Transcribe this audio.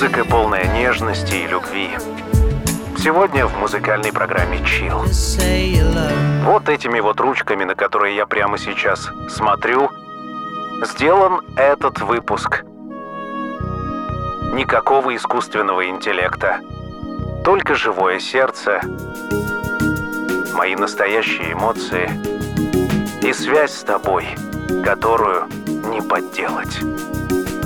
Музыка, полная нежности и любви. Сегодня в музыкальной программе Chill. Вот этими вот ручками, на которые я прямо сейчас смотрю, сделан этот выпуск. Никакого искусственного интеллекта, только живое сердце, мои настоящие эмоции и связь с тобой, которую не подделать.